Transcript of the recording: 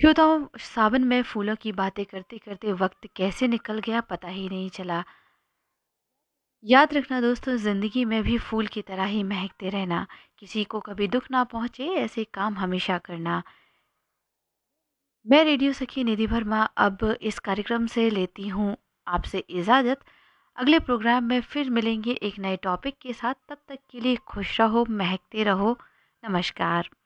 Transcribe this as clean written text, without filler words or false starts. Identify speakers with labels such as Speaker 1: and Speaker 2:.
Speaker 1: श्रोताओं, सावन में फूलों की बातें करते करते वक्त कैसे निकल गया पता ही नहीं चला। याद रखना दोस्तों, जिंदगी में भी फूल की तरह ही महकते रहना। किसी को कभी दुख ना पहुंचे ऐसे काम हमेशा करना। मैं रेडियो सखी निधि वर्मा अब इस कार्यक्रम से लेती हूँ आपसे इजाज़त। अगले प्रोग्राम में फिर मिलेंगे एक नए टॉपिक के साथ। तब तक के लिए खुश रहो, महकते रहो। नमस्कार।